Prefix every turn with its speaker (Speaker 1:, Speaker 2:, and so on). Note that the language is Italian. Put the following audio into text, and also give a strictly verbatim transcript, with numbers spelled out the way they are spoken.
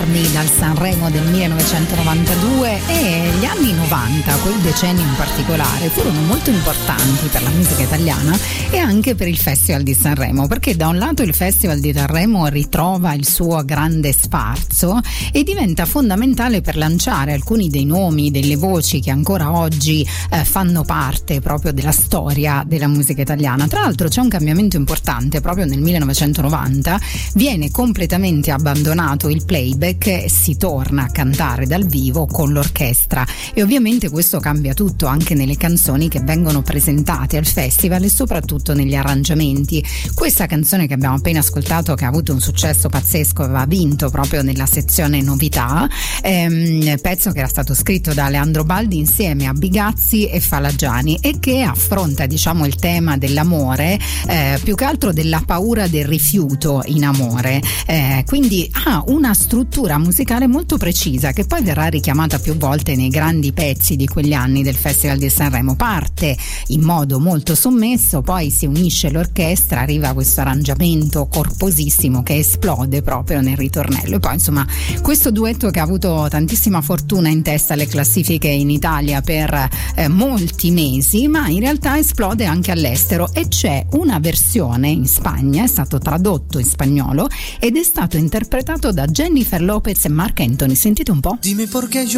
Speaker 1: enormi dal Sanremo del millenovecentonovantadue, e gli anni novanta, quel decennio in particolare, furono molto importanti per la musica italiana e anche per il Festival di Sanremo, perché da un lato il Festival di Sanremo ritrova il suo grande sfarzo e diventa fondamentale per lanciare alcuni dei nomi, delle voci che ancora oggi eh, fanno parte proprio della storia della musica italiana. Tra l'altro c'è un cambiamento importante: proprio nel millenovecentonovanta viene completamente abbandonato il playback e si torna a cantare dal vivo con l'orchestra, e ovviamente questo cambia tutto anche nelle canzoni che vengono presentate al festival e soprattutto negli arrangiamenti. Questa canzone che abbiamo appena ascoltato, che ha avuto un successo pazzesco, aveva vinto proprio nella sezione novità, ehm, pezzo che era stato scritto da Leandro Baldi insieme a Bigazzi e Falagiani, e che affronta, diciamo, il tema dell'amore, eh, più che altro della paura del rifiuto in amore, eh, quindi ha una struttura musicale molto precisa che poi verrà richiamata più volte nei grandi pezzi di quegli anni del Festival di Sanremo. Parte in modo molto sommesso, poi si unisce l'orchestra, arriva questo arrangiamento corposissimo che esplode proprio nel ritornello, e poi insomma questo duetto che ha avuto tantissima fortuna in testa alle classifiche in Italia per eh, molti mesi, ma in realtà esplode anche all'estero, e c'è una versione in Spagna, è stato tradotto in spagnolo ed è stato interpretato da Jennifer Lopez e Marc Anthony. Sentite un po'.
Speaker 2: Dime por qué yo